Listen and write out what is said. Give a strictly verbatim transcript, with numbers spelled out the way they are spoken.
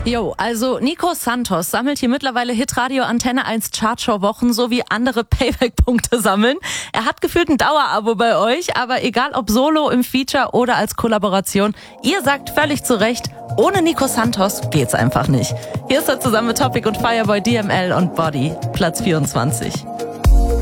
Jo, also Nico Santos sammelt hier mittlerweile Hitradio Antenne eins Chartshow-Wochen sowie andere Payback-Punkte sammeln. Er hat gefühlt ein Dauerabo bei euch, aber egal ob solo, im Feature oder als Kollaboration, ihr sagt völlig zu Recht, ohne Nico Santos geht's einfach nicht. Hier ist er zusammen mit Topic und Fireboy D M L und Body, Platz vierundzwanzig.